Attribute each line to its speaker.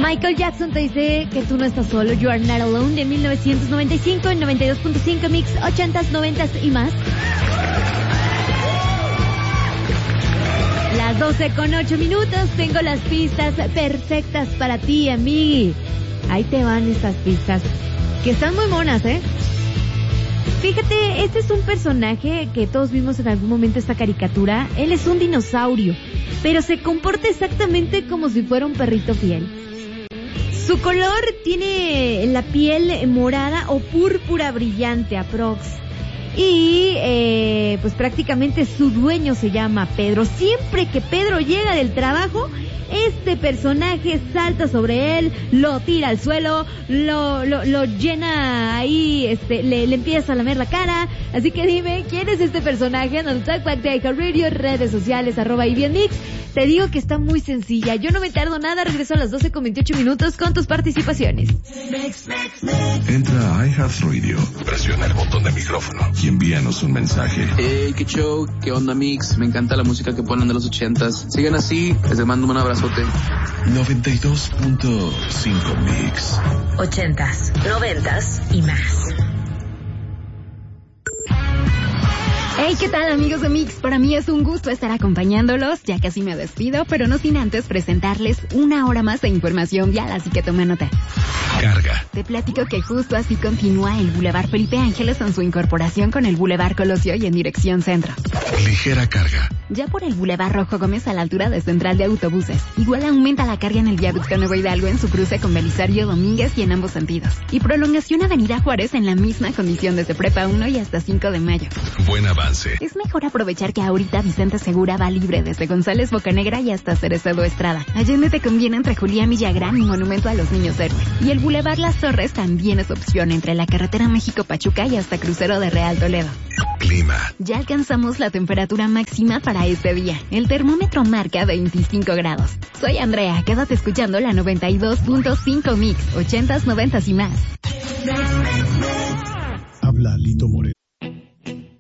Speaker 1: Michael Jackson te dice que tú no estás solo. You Are Not Alone, de 1995 en 92.5 Mix, 80s, 90s y más. Las 12:08. Tengo las pistas perfectas para ti, amigui. Ahí te van estas pistas, que están muy monas, ¿eh? Fíjate, este es un personaje que todos vimos en algún momento, esta caricatura. Él es un dinosaurio, pero se comporta exactamente como si fuera un perrito fiel. Su color tiene la piel morada o púrpura brillante, aprox. Y pues prácticamente su dueño se llama Pedro. Siempre que Pedro llega del trabajo, este personaje salta sobre él, lo tira al suelo, lo llena ahí, le empieza a lamer la cara. Así que dime, ¿quién es este personaje? En el Talkback de iHeartRadio, redes sociales, @IBMix. Te digo que está muy sencilla. Yo no me tardo nada, regreso a las 12:28 con tus participaciones.
Speaker 2: Entra a iHeartRadio, presiona el botón de micrófono y envíanos un mensaje.
Speaker 3: Hey, qué show, qué onda, Mix. Me encanta la música que ponen de los 80s. Sigan así, les mando un abrazote.
Speaker 2: 92.5 Mix.
Speaker 4: 80s, 90s y más.
Speaker 5: Hey, ¿qué tal, amigos de Mix? Para mí es un gusto estar acompañándolos. Ya casi me despido, pero no sin antes presentarles una hora más de información vial, así que toma nota.
Speaker 2: Carga.
Speaker 5: Te platico que justo así continúa el Boulevard Felipe Ángeles en su incorporación con el Boulevard Colosio y en dirección centro.
Speaker 2: Ligera carga.
Speaker 5: Ya por el Boulevard Rojo Gómez a la altura de Central de Autobuses. Igual aumenta la carga en el viaducto Nuevo Hidalgo en su cruce con Belisario Domínguez y en ambos sentidos. Y prolongación Avenida Juárez en la misma condición desde Prepa 1 y hasta 5 de mayo.
Speaker 2: Buen avance.
Speaker 5: Es mejor aprovechar que ahorita Vicente Segura va libre desde González Bocanegra y hasta Cerezo Estrada. Allende te conviene entre Julián Villagrán y Monumento a los Niños Héroes. Y el Boulevard Las Torres también es opción entre la carretera México-Pachuca y hasta Crucero de Real Toledo.
Speaker 2: Clima.
Speaker 5: Ya alcanzamos la temperatura máxima para este día. El termómetro marca 25 grados. Soy Andrea, quédate escuchando la 92.5 Mix, 80s, 90s y más.
Speaker 2: Habla Lito Moreno.